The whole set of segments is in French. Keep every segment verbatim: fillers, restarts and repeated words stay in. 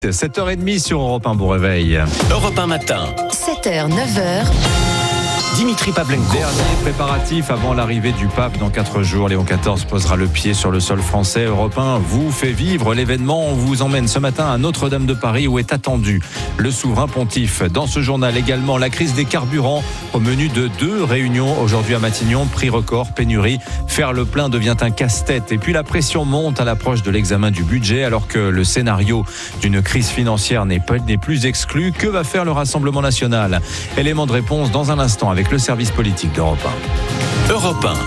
sept heures trente sur Europe un, bon réveil. Europe un matin. sept heures, neuf heures. Dimitri Pavlenko. Dernier préparatif avant l'arrivée du pape dans quatre jours. Léon quatorze posera le pied sur le sol français. Europe un vous fait vivre l'événement. On vous emmène ce matin à Notre-Dame de Paris où est attendu le souverain pontife. Dans ce journal également, la crise des carburants au menu de deux réunions aujourd'hui à Matignon. Prix record, pénurie. Faire le plein devient un casse-tête. Et puis la pression monte à l'approche de l'examen du budget alors que le scénario d'une crise financière n'est pas, n'est plus exclu. Que va faire le Rassemblement national? Élément de réponse dans un instant avec le service politique d'Europe un. Europe un.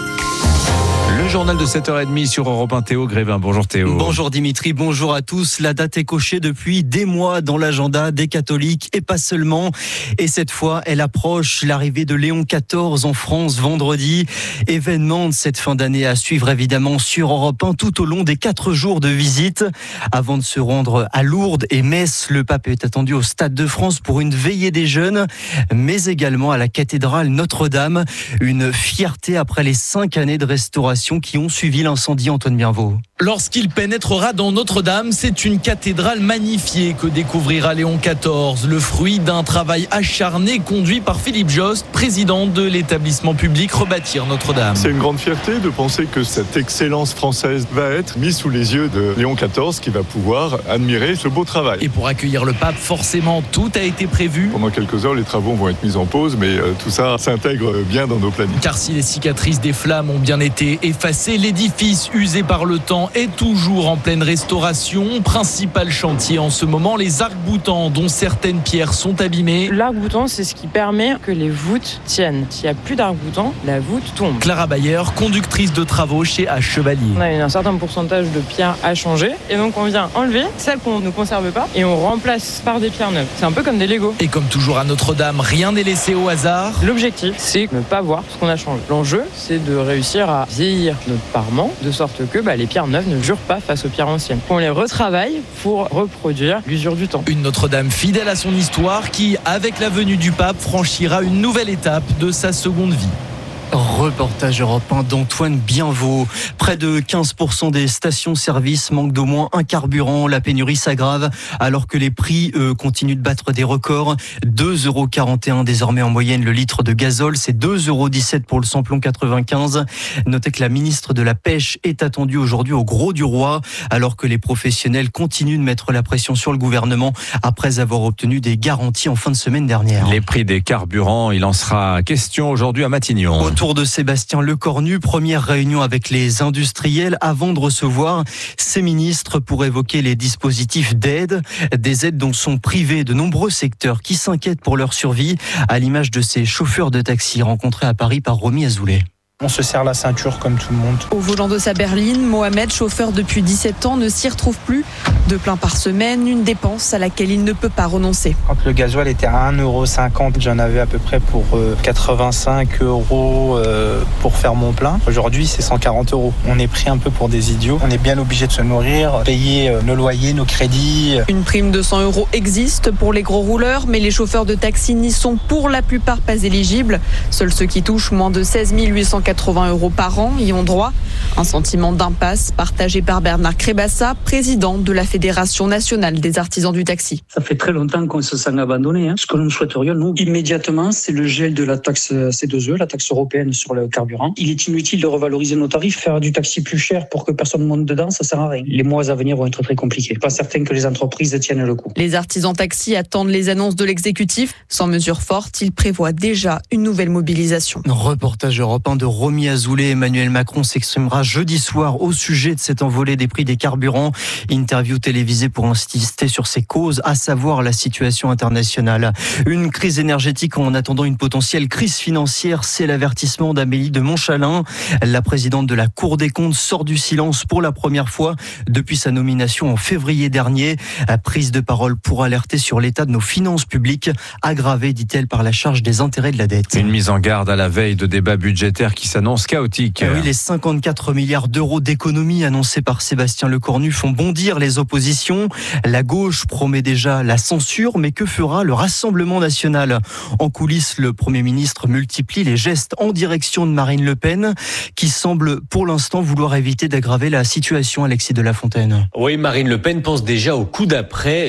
Le journal de sept heures trente sur Europe un, Théo Grévin. Bonjour Théo. Bonjour Dimitri, bonjour à tous. La date est cochée depuis des mois dans l'agenda des catholiques et pas seulement. Et cette fois, elle approche l'arrivée de Léon quatorze en France vendredi. Événement de cette fin d'année à suivre évidemment sur Europe un tout au long des quatre jours de visite. Avant de se rendre à Lourdes et Metz, le pape est attendu au Stade de France pour une veillée des jeunes, mais également à la cathédrale Notre-Dame. Une fierté après les cinq années de restauration qui ont suivi l'incendie. Antoine Bienvaux. Lorsqu'il pénétrera dans Notre-Dame, c'est une cathédrale magnifiée que découvrira Léon quatorze, le fruit d'un travail acharné conduit par Philippe Jost, président de l'établissement public Rebâtir Notre-Dame. C'est une grande fierté de penser que cette excellence française va être mise sous les yeux de Léon quatorze qui va pouvoir admirer ce beau travail. Et pour accueillir le pape, forcément, tout a été prévu. Pendant quelques heures, les travaux vont être mis en pause, mais euh, tout ça s'intègre bien dans nos plannings. Car si les cicatrices des flammes ont bien été effacées, l'édifice usé par le temps est toujours en pleine restauration. Principal chantier en ce moment, les arcs-boutants dont certaines pierres sont abîmées. L'arc-boutant, c'est ce qui permet que les voûtes tiennent. S'il n'y a plus d'arc-boutant, la voûte tombe. Clara Bayer, conductrice de travaux chez H. Chevalier. On a un certain pourcentage de pierres à changer et donc on vient enlever celles qu'on ne conserve pas et on remplace par des pierres neuves. C'est un peu comme des Lego. Et comme toujours à Notre-Dame, rien n'est laissé au hasard. L'objectif, c'est ne pas voir ce qu'on a changé. L'enjeu, c'est de réussir à vieillir notre parement de sorte que bah, les pierres neuves ne jurent pas face aux pierres anciennes. On les retravaille pour reproduire l'usure du temps. Une Notre-Dame fidèle à son histoire qui, avec la venue du pape, franchira une nouvelle étape de sa seconde vie. Reportage Europe un d'Antoine Bienvaux. Près de quinze pour cent des stations-service manquent d'au moins un carburant. La pénurie s'aggrave alors que les prix eux, continuent de battre des records. deux euros quarante et un désormais en moyenne le litre de gazole. C'est deux euros dix-sept pour le samplon quatre-vingt-quinze. Notez que la ministre de la Pêche est attendue aujourd'hui au Gros du Roi alors que les professionnels continuent de mettre la pression sur le gouvernement après avoir obtenu des garanties en fin de semaine dernière. Les prix des carburants, il en sera question aujourd'hui à Matignon. Autour de Sébastien Lecornu, première réunion avec les industriels avant de recevoir ses ministres pour évoquer les dispositifs d'aide, des aides dont sont privés de nombreux secteurs qui s'inquiètent pour leur survie, à l'image de ces chauffeurs de taxi rencontrés à Paris par Romy Azoulay. On se serre la ceinture comme tout le monde. Au volant de sa berline, Mohamed, chauffeur depuis dix-sept ans, ne s'y retrouve plus. Deux pleins par semaine, une dépense à laquelle il ne peut pas renoncer. Quand le gasoil était à un euro cinquante, j'en avais à peu près pour quatre-vingt-cinq euros pour faire mon plein. Aujourd'hui, c'est cent quarante euros. On est pris un peu pour des idiots. On est bien obligé de se nourrir, payer nos loyers, nos crédits. Une prime de cent euros existe pour les gros rouleurs, mais les chauffeurs de taxi n'y sont pour la plupart pas éligibles. Seuls ceux qui touchent moins de seize mille huit cent quatre-vingts euros par an y ont droit. Un sentiment d'impasse partagé par Bernard Crébassa, président de la Fédération nationale des artisans du taxi. Ça fait très longtemps qu'on se sent abandonné. Hein. Ce que nous souhaiterions, nous, immédiatement, c'est le gel de la taxe C deux E, la taxe européenne sur le carburant. Il est inutile de revaloriser nos tarifs, faire du taxi plus cher pour que personne ne monte dedans, ça sert à rien. Les mois à venir vont être très compliqués. Pas certain que les entreprises tiennent le coup. Les artisans taxi attendent les annonces de l'exécutif. Sans mesure forte, ils prévoient déjà une nouvelle mobilisation. Reportage Europe un de Romy Azoulay. Emmanuel Macron s'exprimera jeudi soir au sujet de cette envolée des prix des carburants. Interview télévisée pour insister sur ses causes, à savoir la situation internationale. Une crise énergétique en attendant une potentielle crise financière, c'est l'avertissement d'Amélie de Montchalin. La présidente de la Cour des comptes sort du silence pour la première fois depuis sa nomination en février dernier. Prise de parole pour alerter sur l'état de nos finances publiques, aggravée, dit-elle, par la charge des intérêts de la dette. Une mise en garde à la veille de débats budgétaires qui s'annonce chaotique. Oui, les cinquante-quatre milliards d'euros d'économies annoncés par Sébastien Lecornu font bondir les oppositions. La gauche promet déjà la censure, mais que fera le Rassemblement national? En coulisses, le Premier ministre multiplie les gestes en direction de Marine Le Pen, qui semble pour l'instant vouloir éviter d'aggraver la situation. Alexis de la Fontaine. Oui, Marine Le Pen pense déjà au coup d'après.